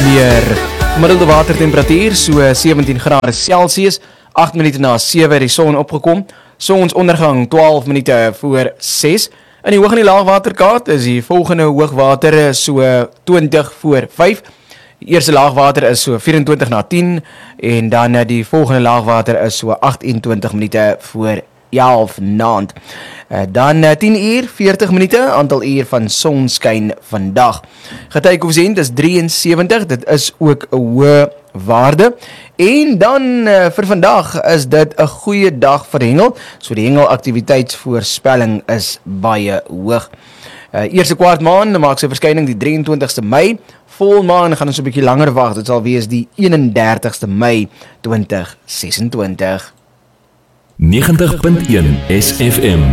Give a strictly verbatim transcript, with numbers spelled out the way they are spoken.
meer. Gemiddelde watertemperatuur so sewentien grade Celsius, agt minute na sewe die son opgekom. Sonsondergang twaalf minute voor ses. In die hoog en die laagwaterkaart is die volgende hoogwater so twintig voor vyf. Die eerste laagwater is so vyf vier na tien en dan die volgende laagwater is so agt en twintig minute voor elf naand. Dan tien uur veertig minute, aantal uur van sonskyn vandag. Getykoefficiënt is drie en sewentig, dit is ook 'n hoë waarde. En dan uh, vir vandag is dit 'n goeie dag vir hengel, so die hengelaktiwiteitsvoorspelling is baie hoog. Uh, eerste kwart maan maak sy verskyning die drie en twintigste Mei, volmaan gaan ons 'n bietjie langer wag, dit sal wees die een en dertigste Mei twintig ses en twintig. negentig punt een S F M